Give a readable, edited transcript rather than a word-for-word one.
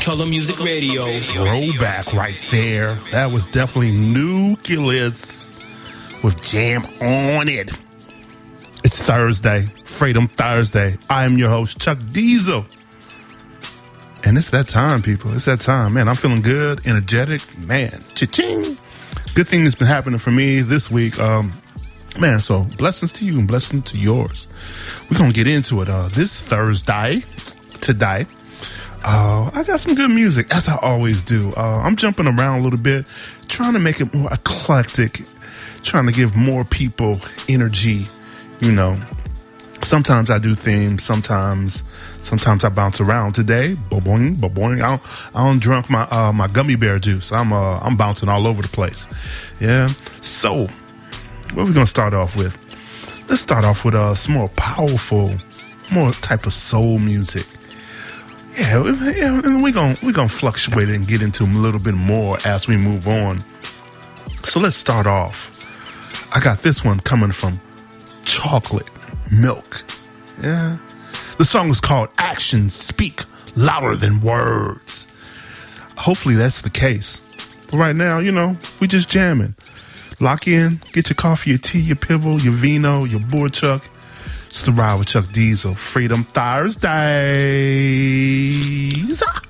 Color Music Radio. Throwback right there. That was definitely Nucleus with Jam on It. It's Thursday, Freedom Thursday. I am your host, Chuck Diesel. And it's that time, people. It's that time. Man, I'm feeling good, energetic. Man, cha-ching. Good thing that's been happening for me this week. Man, so blessings to you and blessings to yours. We're going to get into it this Thursday, today. I got some good music, as I always do. I'm jumping around a little bit, trying to make it more eclectic, trying to give more people energy, you know. Sometimes I do themes, sometimes I bounce around. Today, boing, boing. I don't drink my gummy bear juice. I'm bouncing all over the place. Yeah. So, what are we gonna start off with? Let's start off with some more powerful, more type of soul music. Yeah, and we're gonna fluctuate and get into a little bit more as we move on. So let's start off. I got this one coming from Chocolate Milk. Yeah. The song is called Actions Speak Louder Than Words. Hopefully that's the case. But right now, you know, we just jamming. Lock in, get your coffee, your tea, your pivel, your vino, your board chuck. It's the Ride with Chuck Diesel. Freedom Thursdays.